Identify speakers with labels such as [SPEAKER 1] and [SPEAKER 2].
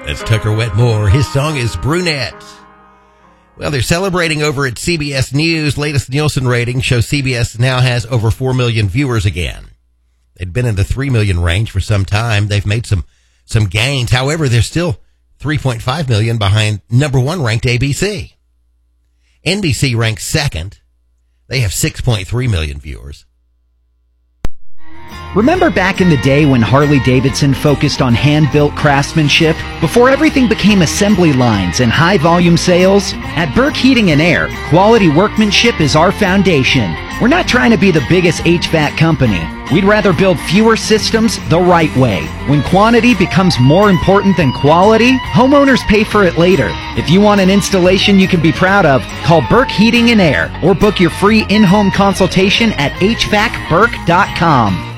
[SPEAKER 1] That's Tucker Wetmore. His song is Brunette. Well, they're celebrating over at CBS News. Latest Nielsen ratings show CBS now has over 4 million viewers again. They'd been in the 3 million range for some time. They've made some gains. However, they're still 3.5 million behind number one ranked ABC. NBC ranks second. They have 6.3 million viewers.
[SPEAKER 2] Remember back in the day when Harley-Davidson focused on hand-built craftsmanship before everything became assembly lines and high-volume sales? At Burke Heating and Air, quality workmanship is our foundation. We're not trying to be the biggest HVAC company. We'd rather build fewer systems the right way. When quantity becomes more important than quality, homeowners pay for it later. If you want an installation you can be proud of, call Burke Heating and Air or book your free in-home consultation at hvacburke.com.